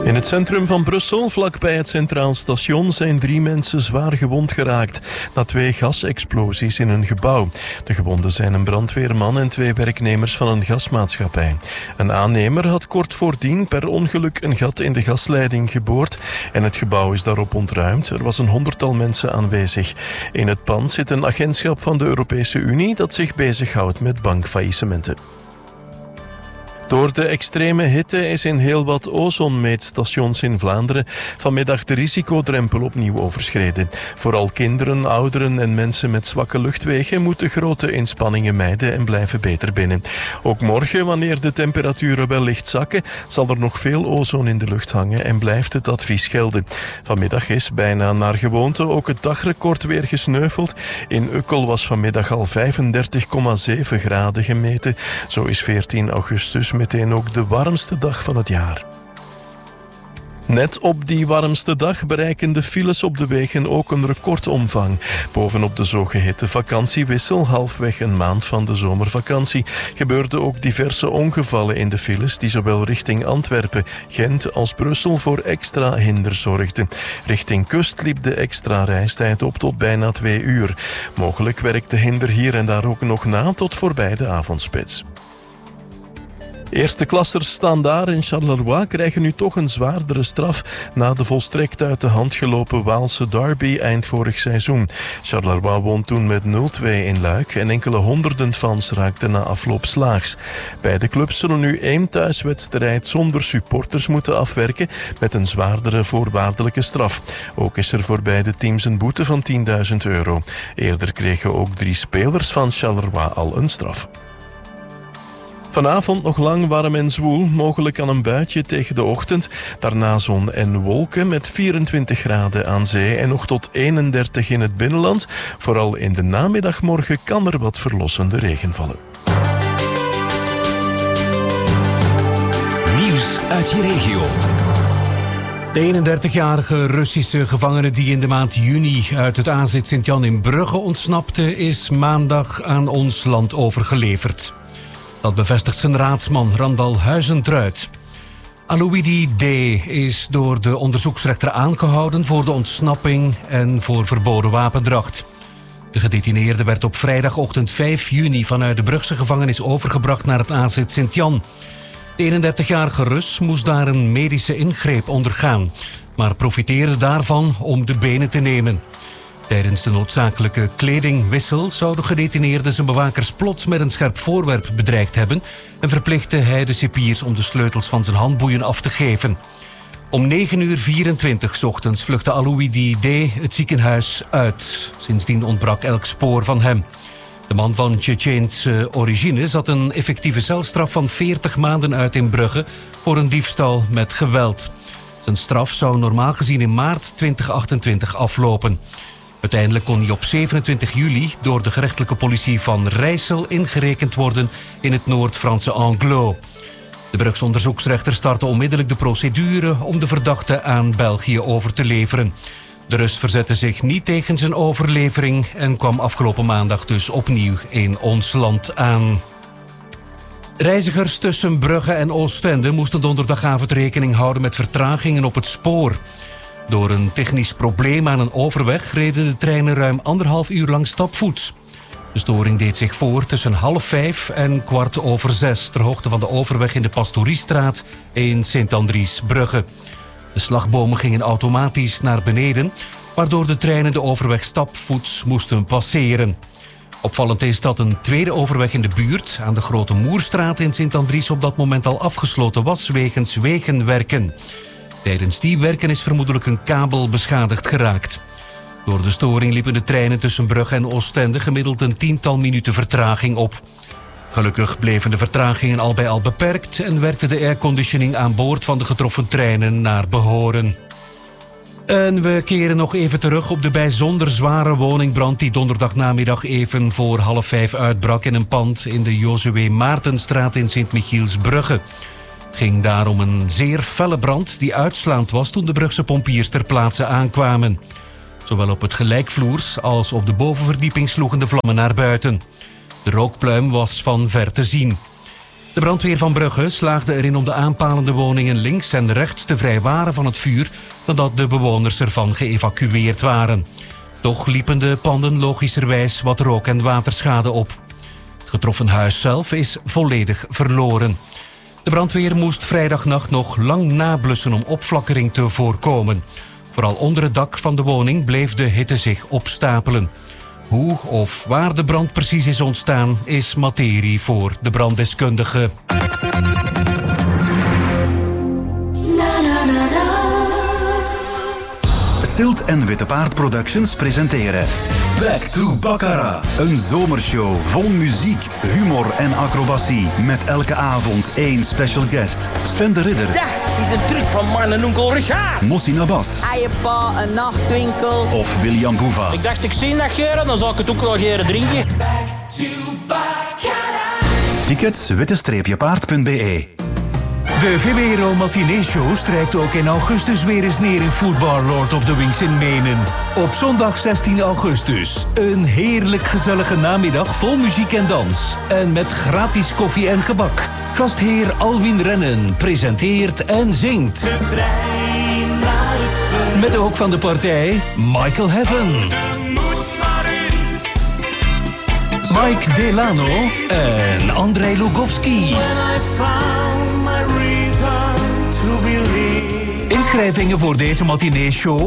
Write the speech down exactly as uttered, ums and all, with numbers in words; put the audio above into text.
In het centrum van Brussel, vlakbij het Centraal Station, zijn drie mensen zwaar gewond geraakt na twee gasexplosies in een gebouw. De gewonden zijn een brandweerman en twee werknemers van een gasmaatschappij. Een aannemer had kort voordien per ongeluk een gat in de gasleiding geboord en het gebouw is daarop ontruimd. Er was een honderdtal mensen aanwezig. In het pand zit een agentschap van de Europese Unie dat zich bezighoudt met bankfaillissementen. Door de extreme hitte is in heel wat ozonmeetstations in Vlaanderen vanmiddag de risicodrempel opnieuw overschreden. Vooral kinderen, ouderen en mensen met zwakke luchtwegen moeten grote inspanningen mijden en blijven beter binnen. Ook morgen, wanneer de temperaturen wellicht zakken, zal er nog veel ozon in de lucht hangen en blijft het advies gelden. Vanmiddag is bijna naar gewoonte ook het dagrecord weer gesneuveld. In Ukkel was vanmiddag al vijfendertig komma zeven graden gemeten. Zo is veertien augustus meteen ook de warmste dag van het jaar. Net op die warmste dag bereiken de files op de wegen ook een recordomvang. Bovenop de zogeheten vakantiewissel, halfweg een maand van de zomervakantie, gebeurden ook diverse ongevallen in de files die zowel richting Antwerpen, Gent als Brussel voor extra hinder zorgden. Richting kust liep de extra reistijd op tot bijna twee uur. Mogelijk werkt de hinder hier en daar ook nog na tot voorbij de avondspits. Eerste klassers staan daar in Charleroi krijgen nu toch een zwaardere straf na de volstrekt uit de hand gelopen Waalse derby eind vorig seizoen. Charleroi won toen met nul twee in Luik en enkele honderden fans raakten na afloop slaags. Beide clubs zullen nu één thuiswedstrijd zonder supporters moeten afwerken met een zwaardere voorwaardelijke straf. Ook is er voor beide teams een boete van tienduizend euro. Eerder kregen ook drie spelers van Charleroi al een straf. Vanavond nog lang warm en zwoel, mogelijk aan een buitje tegen de ochtend. Daarna zon en wolken met vierentwintig graden aan zee en nog tot eenendertig in het binnenland. Vooral in de namiddagmorgen kan er wat verlossende regen vallen. Nieuws uit je regio. De eenendertigjarige Russische gevangene die in de maand juni uit het A Z Sint-Jan in Brugge ontsnapte, is maandag aan ons land overgeleverd. Dat bevestigt zijn raadsman Randal Huizentruid. Alouidi D. is door de onderzoeksrechter aangehouden voor de ontsnapping en voor verboden wapendracht. De gedetineerde werd op vrijdagochtend vijf juni vanuit de Brugse gevangenis overgebracht naar het A Z Sint-Jan. De eenendertigjarige Rus moest daar een medische ingreep ondergaan, maar profiteerde daarvan om de benen te nemen. Tijdens de noodzakelijke kledingwissel zou de gedetineerde zijn bewakers plots met een scherp voorwerp bedreigd hebben en verplichtte hij de cipiers om de sleutels van zijn handboeien af te geven. Om negen uur vierentwintig 's ochtends vluchtte Alouidi D. het ziekenhuis uit. Sindsdien ontbrak elk spoor van hem. De man van Tsjetsjeense origine zat een effectieve celstraf van veertig maanden uit in Brugge voor een diefstal met geweld. Zijn straf zou normaal gezien in maart twintig achtentwintig aflopen. Uiteindelijk kon hij op zevenentwintig juli door de gerechtelijke politie van Rijssel ingerekend worden in het Noord-Franse Anglo. De Brugse onderzoeksrechter startte onmiddellijk de procedure om de verdachte aan België over te leveren. De Rus verzette zich niet tegen zijn overlevering en kwam afgelopen maandag dus opnieuw in ons land aan. Reizigers tussen Brugge en Oostende moesten donderdagavond rekening houden met vertragingen op het spoor. Door een technisch probleem aan een overweg reden de treinen ruim anderhalf uur lang stapvoets. De storing deed zich voor tussen half vijf en kwart over zes ter hoogte van de overweg in de Pastoriestraat in Sint-Andries-Brugge. De slagbomen gingen automatisch naar beneden, waardoor de treinen de overweg stapvoets moesten passeren. Opvallend is dat een tweede overweg in de buurt, aan de Grote Moerstraat in Sint-Andries, op dat moment al afgesloten was wegens wegenwerken. Tijdens die werken is vermoedelijk een kabel beschadigd geraakt. Door de storing liepen de treinen tussen Brugge en Oostende gemiddeld een tiental minuten vertraging op. Gelukkig bleven de vertragingen al bij al beperkt en werkte de airconditioning aan boord van de getroffen treinen naar behoren. En we keren nog even terug op de bijzonder zware woningbrand die donderdagnamiddag even voor half vijf uitbrak in een pand in de Josue Maartenstraat in Sint-Michielsbrugge. Het ging daar om een zeer felle brand die uitslaand was toen de Brugse pompiers ter plaatse aankwamen. Zowel op het gelijkvloers als op de bovenverdieping sloegen de vlammen naar buiten. De rookpluim was van ver te zien. De brandweer van Brugge slaagde erin om de aanpalende woningen links en rechts te vrijwaren van het vuur nadat de bewoners ervan geëvacueerd waren. Toch liepen de panden logischerwijs wat rook- en waterschade op. Het getroffen huis zelf is volledig verloren. De brandweer moest vrijdagnacht nog lang nablussen om opflakkering te voorkomen. Vooral onder het dak van de woning bleef de hitte zich opstapelen. Hoe of waar de brand precies is ontstaan is materie voor de branddeskundige. Silt en Witte Paard Productions presenteren Back to Baccarat. Een zomershow vol muziek, humor en acrobatie. Met elke avond één special guest. Sven de Ridder. Dat is een truc van mijn en onkel Richard. Mossin Abbas. Eierpa, een nachtwinkel. Of William Boeva. Ik dacht, ik zie dat geren, dan zal ik het ook wel geren drinken. Back to Baccarat. Tickets witte-paard punt b e. De Vero Matinee Show strijkt ook in augustus weer eens neer in Foodbar Lord of the Wings in Menen. Op zondag zestien augustus. Een heerlijk gezellige namiddag vol muziek en dans. En met gratis koffie en gebak. Gastheer Alwin Rennen presenteert en zingt. De trein naar het geluk. Met ook van de partij Michael Heaven, Moet maar in. Mike Delano en Andrei Lugovski. When I found my reason to believe. Inschrijvingen voor deze matinee show